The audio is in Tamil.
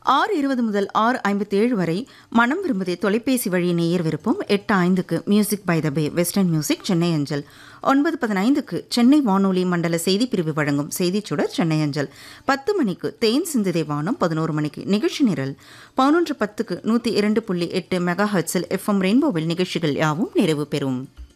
6:20 முதல் 6:57 வரை மனம் விரும்புதே தொலைபேசி வழி நேயர் விருப்பம். 8:05க்கு music by the pay western music Chennai அஞ்சல். 9:15க்கு சென்னை வானொலி மண்டல செய்திப் பிரிவு வழங்கும் செய்திச் சுடர் சென்னை அஞ்சல். 10 மணிக்கு தேன் சிந்துதே வானம். 11 மணிக்கு நிகழ்ச்சி நிரல். 11:10க்கு 102.8 மெகா ஹெர்ட்ஸில் எஃப்எம் ரெயின்போவில் நிகழ்ச்சிகள் யாவும் நிறைவு பெறும்.